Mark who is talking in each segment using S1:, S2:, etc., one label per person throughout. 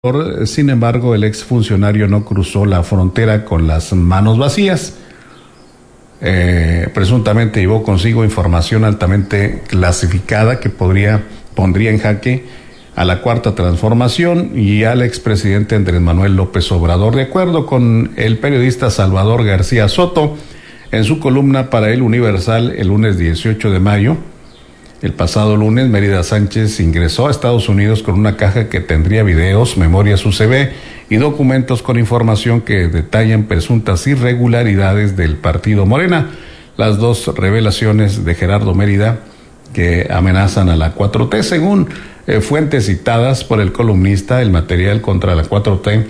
S1: Sin embargo, el exfuncionario no cruzó la frontera con las manos vacías. Presuntamente llevó consigo información altamente clasificada que pondría en jaque a la Cuarta Transformación y al expresidente Andrés Manuel López Obrador. De acuerdo con el periodista Salvador García Soto, en su columna para El Universal el lunes 18 de mayo, el pasado lunes, Mérida Sánchez ingresó a Estados Unidos con una caja que tendría videos, memorias USB y documentos con información que detallan presuntas irregularidades del partido Morena. Las dos revelaciones de Gerardo Mérida que amenazan a la 4T. Según fuentes citadas por el columnista, el material contra la 4T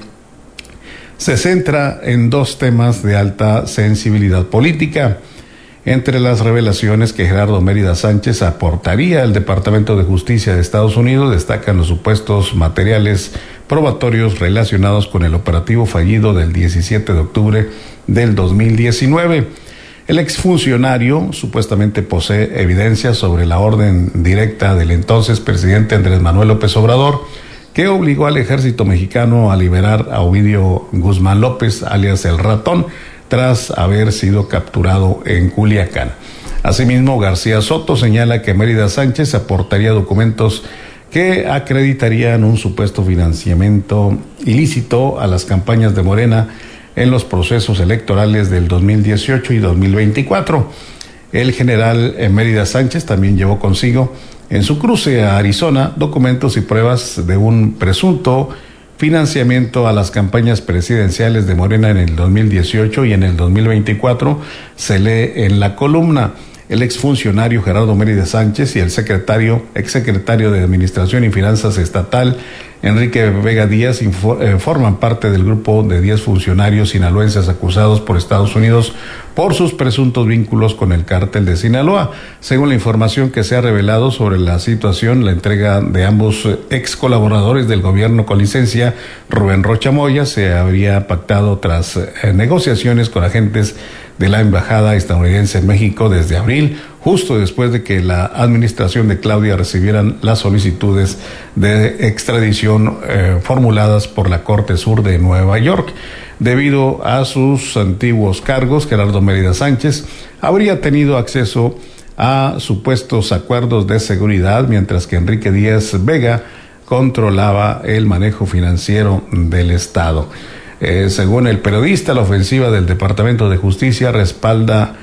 S1: se centra en dos temas de alta sensibilidad política. Entre las revelaciones que Gerardo Mérida Sánchez aportaría al Departamento de Justicia de Estados Unidos destacan los supuestos materiales probatorios relacionados con el operativo fallido del 17 de octubre del 2019. El exfuncionario supuestamente posee evidencia sobre la orden directa del entonces presidente Andrés Manuel López Obrador, que obligó al ejército mexicano a liberar a Ovidio Guzmán López, alias El Ratón, tras haber sido capturado en Culiacán. Asimismo, García Soto señala que Mérida Sánchez aportaría documentos que acreditarían un supuesto financiamiento ilícito a las campañas de Morena en los procesos electorales del 2018 y 2024. El general Mérida Sánchez también llevó consigo en su cruce a Arizona documentos y pruebas de un presunto financiamiento a las campañas presidenciales de Morena en el 2018 y en el 2024, se lee en la columna. El exfuncionario Gerardo Mérida Sánchez y el exsecretario de Administración y Finanzas Estatal, Enrique Vega Díaz, forman parte del grupo de 10 funcionarios sinaloenses acusados por Estados Unidos por sus presuntos vínculos con el cártel de Sinaloa. Según la información que se ha revelado sobre la situación, la entrega de ambos ex colaboradores del gobierno con licencia, Rubén Rocha Moya, se habría pactado tras negociaciones con agentes de la Embajada estadounidense en México desde abril, justo después de que la administración de Claudia recibieran las solicitudes de extradición formuladas por la Corte Sur de Nueva York. Debido a sus antiguos cargos, Gerardo Mérida Sánchez habría tenido acceso a supuestos acuerdos de seguridad, mientras que Enrique Díaz Vega controlaba el manejo financiero del Estado. Según el periodista, la ofensiva del Departamento de Justicia respaldada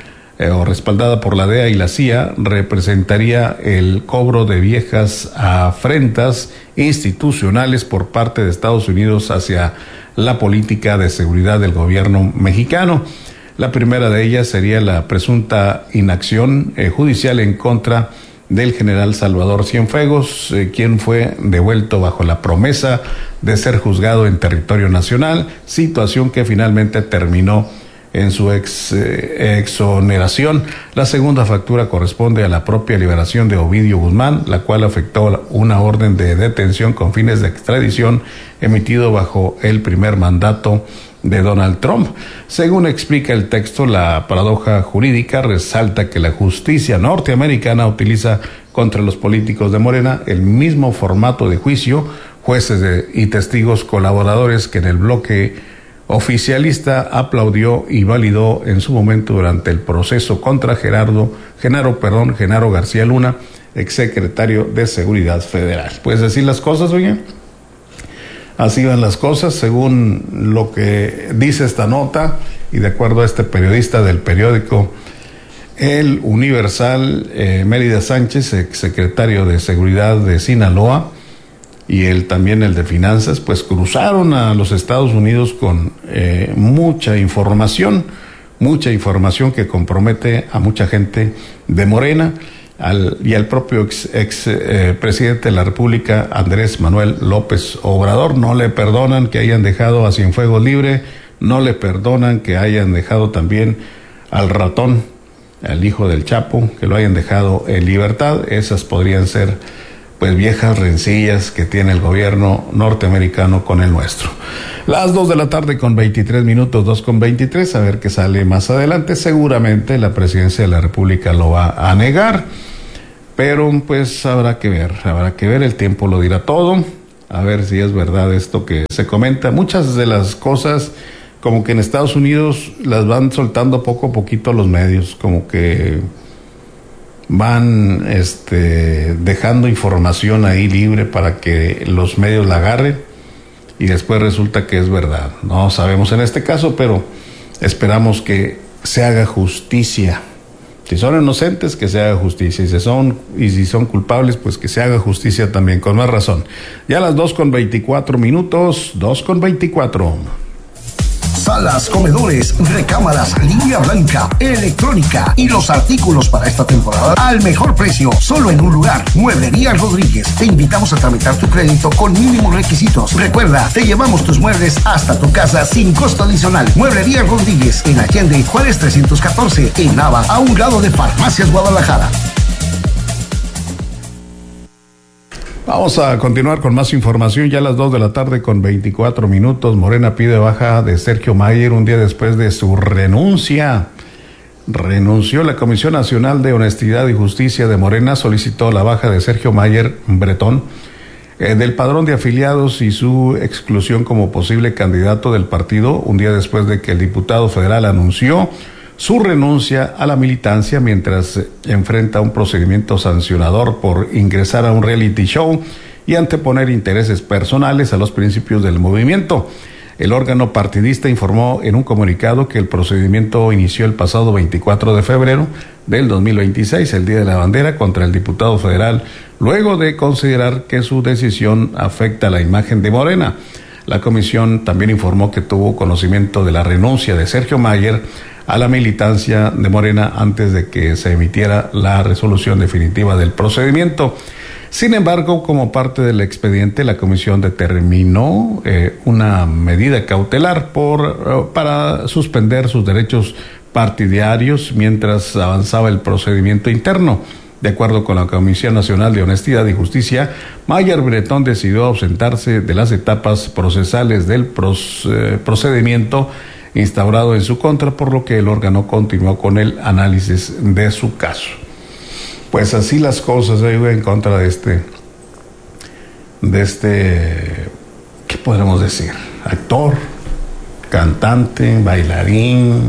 S1: por la DEA y la CIA representaría el cobro de viejas afrentas institucionales por parte de Estados Unidos hacia la política de seguridad del gobierno mexicano. La primera de ellas sería la presunta inacción judicial en contra del general Salvador Cienfuegos, quien fue devuelto bajo la promesa de ser juzgado en territorio nacional, situación que finalmente terminó en su exoneración. La segunda factura corresponde a la propia liberación de Ovidio Guzmán, la cual afectó una orden de detención con fines de extradición emitido bajo el primer mandato de Donald Trump. Según explica el texto, la paradoja jurídica resalta que la justicia norteamericana utiliza contra los políticos de Morena el mismo formato de juicio, jueces y testigos colaboradores que en el bloque oficialista aplaudió y validó en su momento durante el proceso contra Genaro García Luna, exsecretario de Seguridad Federal. ¿Puedes decir las cosas, oye? Así van las cosas, según lo que dice esta nota, y de acuerdo a este periodista del periódico El Universal, Mérida Sánchez, exsecretario de Seguridad de Sinaloa, y él también el de Finanzas, pues cruzaron a los Estados Unidos con mucha información que compromete a mucha gente de Morena, y al propio ex presidente de la República, Andrés Manuel López Obrador. No le perdonan que hayan dejado a Cienfuegos libre, no le perdonan que hayan dejado también al Ratón, al hijo del Chapo, que lo hayan dejado en libertad. Esas podrían ser pues viejas rencillas que tiene el gobierno norteamericano con el nuestro. Las 2:23 p.m, 2:23, a ver qué sale más adelante. Seguramente la presidencia de la República lo va a negar, pero pues habrá que ver, el tiempo lo dirá todo. a ver si es verdad esto que se comenta. Muchas de las cosas, como que en Estados Unidos las van soltando poco a poquito a los medios, como que van dejando información ahí libre para que los medios la agarren y después resulta que es verdad. No sabemos en este caso, pero esperamos que se haga justicia. Si son inocentes, que se haga justicia. Y si son culpables, pues que se haga justicia también, con más razón. Ya a las 2:24 minutos, 2:24.
S2: Salas, comedores, recámaras, línea blanca, electrónica y los artículos para esta temporada al mejor precio, solo en un lugar. Mueblería Rodríguez. Te invitamos a tramitar tu crédito con mínimos requisitos. Recuerda, te llevamos tus muebles hasta tu casa sin costo adicional. Mueblería Rodríguez, en Allende, Juárez 314, en Nava, a un lado de Farmacias Guadalajara.
S1: Vamos a continuar con más información. Ya a las 2:24 p.m. Morena pide baja de Sergio Mayer un día después de su renuncia. Renunció. La Comisión Nacional de Honestidad y Justicia de Morena solicitó la baja de Sergio Mayer Bretón del padrón de afiliados y su exclusión como posible candidato del partido un día después de que el diputado federal anunció su renuncia a la militancia mientras enfrenta un procedimiento sancionador por ingresar a un reality show y anteponer intereses personales a los principios del movimiento. El órgano partidista informó en un comunicado que el procedimiento inició el pasado 24 de febrero del 2026, el Día de la Bandera, contra el diputado federal, luego de considerar que su decisión afecta la imagen de Morena. La comisión también informó que tuvo conocimiento de la renuncia de Sergio Mayer a la militancia de Morena antes de que se emitiera la resolución definitiva del procedimiento. Sin embargo, como parte del expediente, la comisión determinó una medida cautelar para suspender sus derechos partidarios mientras avanzaba el procedimiento interno. De acuerdo con la Comisión Nacional de Honestidad y Justicia, Mayer Bretón decidió ausentarse de las etapas procesales del procedimiento instaurado en su contra, por lo que el órgano continuó con el análisis de su caso. Pues así las cosas, yo en contra de este, ¿qué podemos decir? Actor, cantante, bailarín,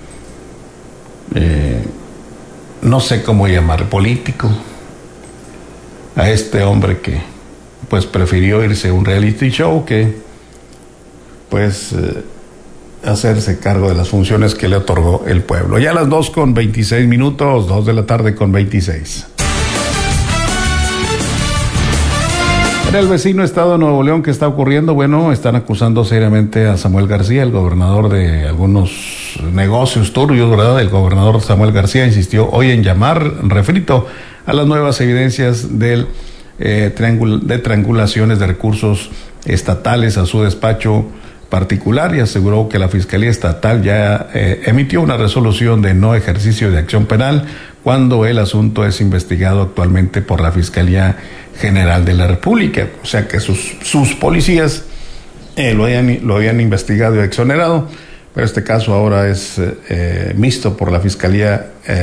S1: no sé cómo llamar, político, a este hombre que pues prefirió irse a un reality show que pues hacerse cargo de las funciones que le otorgó el pueblo. Ya a las 2:26 p.m, 2:26 p.m. En el vecino estado de Nuevo León, ¿qué está ocurriendo? Bueno, están acusando seriamente a Samuel García, el gobernador, de algunos negocios turbios, ¿verdad? El gobernador Samuel García insistió hoy en llamar refrito a las nuevas evidencias de triangulaciones de recursos estatales a su despacho particular y aseguró que la Fiscalía Estatal ya emitió una resolución de no ejercicio de acción penal cuando el asunto es investigado actualmente por la Fiscalía General de la República. O sea que sus policías lo habían investigado y exonerado, pero este caso ahora es visto por la Fiscalía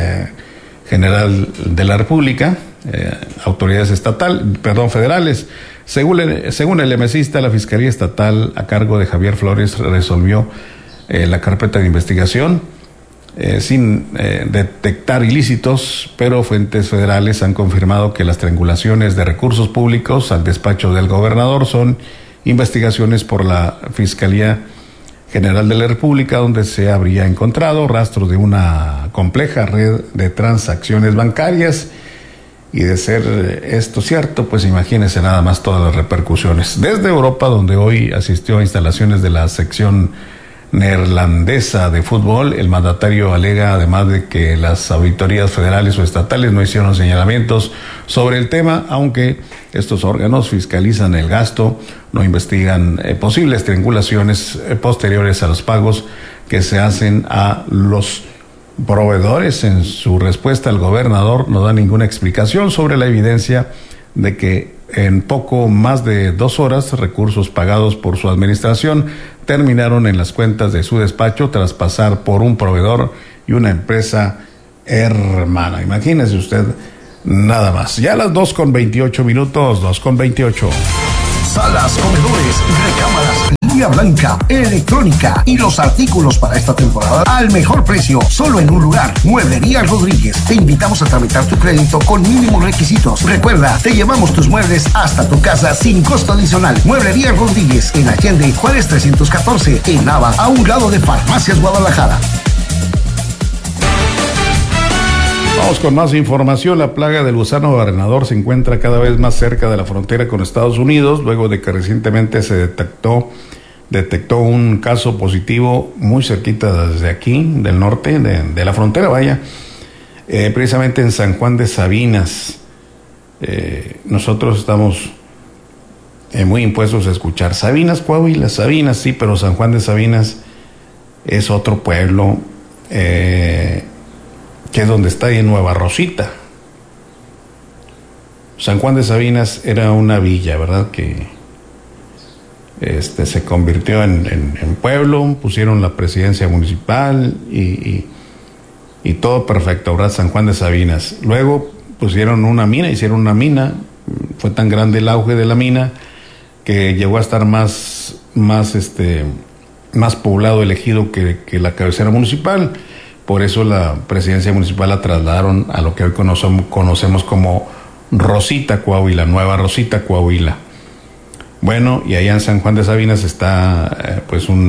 S1: General de la República, autoridades federales. Según el MCista, la Fiscalía Estatal a cargo de Javier Flores resolvió la carpeta de investigación sin detectar ilícitos, pero fuentes federales han confirmado que las triangulaciones de recursos públicos al despacho del gobernador son investigaciones por la Fiscalía General de la República, donde se habría encontrado rastros de una compleja red de transacciones bancarias. Y de ser esto cierto, pues imagínense nada más todas las repercusiones. Desde Europa, donde hoy asistió a instalaciones de la sección neerlandesa de fútbol, el mandatario alega, además de que las auditorías federales o estatales no hicieron señalamientos sobre el tema, aunque estos órganos fiscalizan el gasto, no investigan posibles triangulaciones posteriores a los pagos que se hacen a los proveedores. En su respuesta, el gobernador no da ninguna explicación sobre la evidencia de que en poco más de 2 horas recursos pagados por su administración terminaron en las cuentas de su despacho tras pasar por un proveedor y una empresa hermana. Imagínese usted nada más. Ya a las 2:28 p.m, 2:28 p.m.
S2: Salas, comedores, recámaras, línea blanca, electrónica y los artículos para esta temporada al mejor precio, solo en un lugar. Mueblería Rodríguez. Te invitamos a tramitar tu crédito con mínimos requisitos. Recuerda, te llevamos tus muebles hasta tu casa sin costo adicional. Mueblería Rodríguez en Allende, Juárez 314, en Nava, a un lado de Farmacias Guadalajara.
S1: Vamos con más información. La plaga del gusano barrenador se encuentra cada vez más cerca de la frontera con Estados Unidos, luego de que recientemente se detectó un caso positivo muy cerquita desde aquí, del norte, de la frontera, precisamente en San Juan de Sabinas. Nosotros estamos muy impuestos a escuchar Sabinas, Coahuila, Sabinas, sí, pero San Juan de Sabinas es otro pueblo, que es donde está en Nueva Rosita. San Juan de Sabinas era una villa, ¿verdad? Que se convirtió en pueblo, pusieron la presidencia municipal y todo perfecto, ¿verdad? San Juan de Sabinas. Luego hicieron una mina, fue tan grande el auge de la mina que llegó a estar más poblado el ejido que la cabecera municipal. Por eso la presidencia municipal la trasladaron a lo que hoy conocemos como Rosita, Coahuila, Nueva Rosita, Coahuila. Bueno, y allá en San Juan de Sabinas está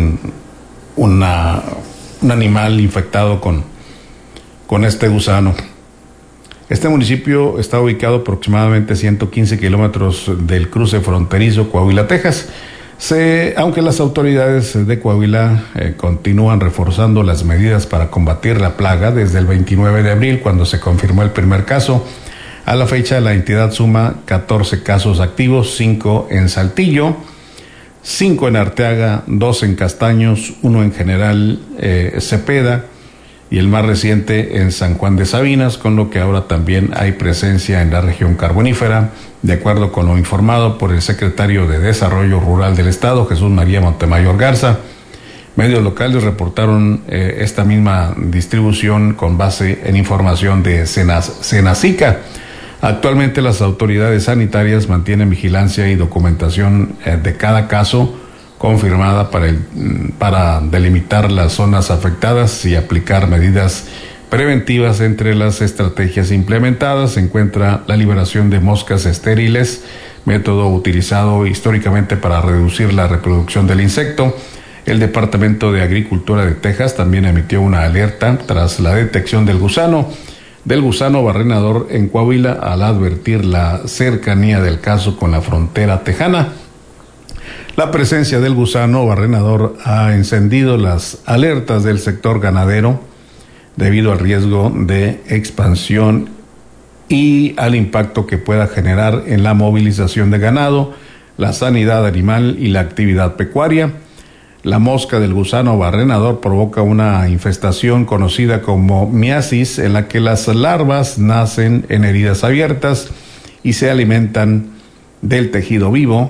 S1: un animal infectado con este gusano. Este municipio está ubicado aproximadamente 115 kilómetros del cruce fronterizo Coahuila-Texas. Aunque las autoridades de Coahuila continúan reforzando las medidas para combatir la plaga desde el 29 de abril, cuando se confirmó el primer caso. A la fecha, la entidad suma 14 casos activos, 5 en Saltillo, 5 en Arteaga, 2 en Castaños, 1 en General Cepeda y el más reciente en San Juan de Sabinas, con lo que ahora también hay presencia en la región carbonífera, de acuerdo con lo informado por el secretario de Desarrollo Rural del Estado, Jesús María Montemayor Garza. Medios locales reportaron esta misma distribución con base en información de Senacica. Actualmente las autoridades sanitarias mantienen vigilancia y documentación de cada caso confirmada para delimitar las zonas afectadas y aplicar medidas preventivas. Entre las estrategias implementadas se encuentra la liberación de moscas estériles, método utilizado históricamente para reducir la reproducción del insecto. El Departamento de Agricultura de Texas también emitió una alerta tras la detección del gusano barrenador en Coahuila, al advertir la cercanía del caso con la frontera tejana. La presencia del gusano barrenador ha encendido las alertas del sector ganadero debido al riesgo de expansión y al impacto que pueda generar en la movilización de ganado, la sanidad animal y la actividad pecuaria. La mosca del gusano barrenador provoca una infestación conocida como miasis, en la que las larvas nacen en heridas abiertas y se alimentan del tejido vivo.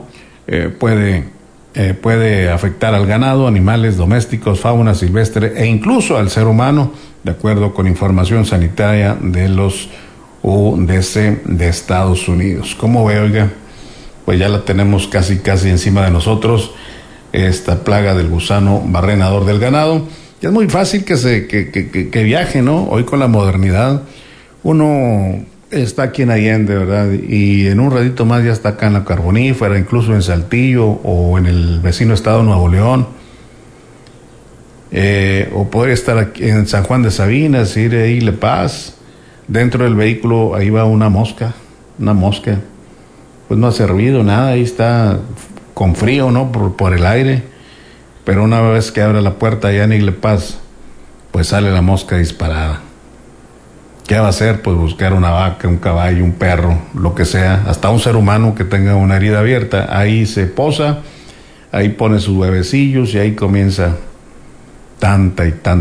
S1: Puede afectar al ganado, animales domésticos, fauna silvestre e incluso al ser humano, de acuerdo con información sanitaria de los UDC de Estados Unidos. ¿Cómo ve, oiga? Pues ya la tenemos casi encima de nosotros, esta plaga del gusano barrenador del ganado. Y es muy fácil que viaje, ¿no? Hoy con la modernidad, uno está aquí en Allende, ¿verdad? Y en un ratito más ya está acá en la Carbonífera, incluso en Saltillo o en el vecino estado de Nuevo León. O podría estar aquí en San Juan de Sabinas, ir a Isla Paz. Dentro del vehículo ahí va una mosca. Pues no ha servido nada, ahí está con frío, ¿no? Por el aire. Pero una vez que abre la puerta allá en Isla Paz, pues sale la mosca disparada. ¿Qué va a hacer? Pues buscar una vaca, un caballo, un perro, lo que sea, hasta un ser humano que tenga una herida abierta. Ahí se posa, ahí pone sus huevecillos y ahí comienza tanta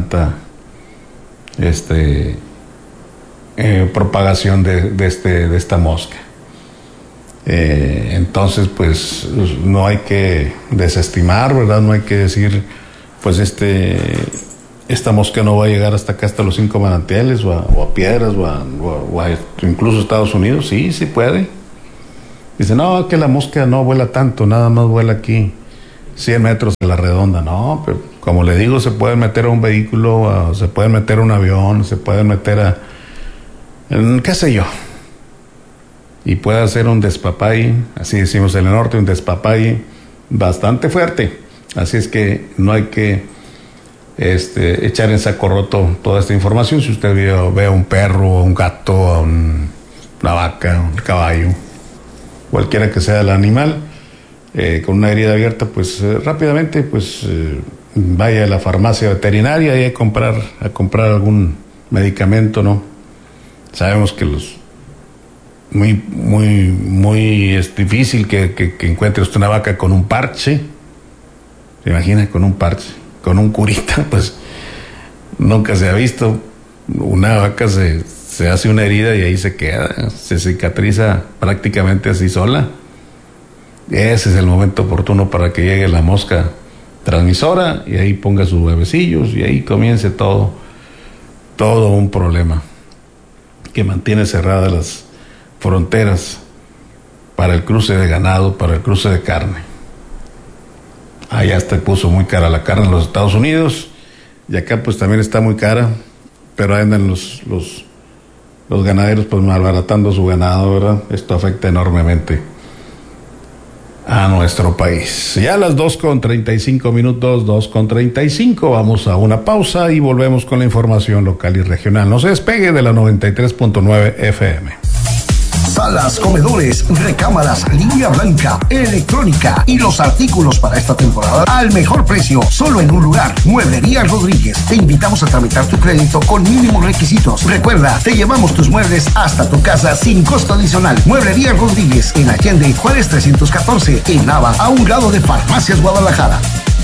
S1: propagación de esta mosca. Entonces, pues no hay que desestimar, ¿verdad? No hay que decir, pues esta mosca no va a llegar hasta acá, hasta los 5 manantiales, o a Piedras, o a incluso Estados Unidos. Sí puede. Dice, no, que la mosca no vuela tanto, nada más vuela aquí 100 metros a la redonda. No, pero como le digo, se pueden meter a un vehículo, se pueden meter a un avión, se pueden meter qué sé yo. Y puede hacer un despapalle, así decimos en el norte, un despapalle bastante fuerte. Así es que no hay que echar en saco roto toda esta información. Si usted ve a un perro, a un gato, a una vaca, un caballo, cualquiera que sea el animal, con una herida abierta, pues rápidamente vaya a la farmacia veterinaria y a comprar algún medicamento, ¿no? Sabemos que muy es difícil que encuentre usted una vaca con un parche. ¿Se imagina? Con un parche, con un curita, pues nunca se ha visto. Una vaca se hace una herida y ahí se queda, se cicatriza prácticamente así sola. Ese es el momento oportuno para que llegue la mosca transmisora y ahí ponga sus huevecillos y ahí comience todo un problema que mantiene cerradas las fronteras para el cruce de ganado, para el cruce de carne. Allá se puso muy cara la carne en los Estados Unidos y acá pues también está muy cara, pero andan los ganaderos pues malbaratando su ganado, ¿verdad? Esto afecta enormemente a nuestro país. Ya a las 2:35 minutos, 2:35, vamos a una pausa y volvemos con la información local y regional. No se despegue de la 93.9 FM.
S2: Salas, comedores, recámaras, línea blanca, electrónica y los artículos para esta temporada al mejor precio, solo en un lugar. Mueblería Rodríguez. Te invitamos a tramitar tu crédito con mínimos requisitos. Recuerda, te llevamos tus muebles hasta tu casa sin costo adicional. Mueblería Rodríguez en Allende, Juárez 314, en Nava, a un lado de Farmacias Guadalajara.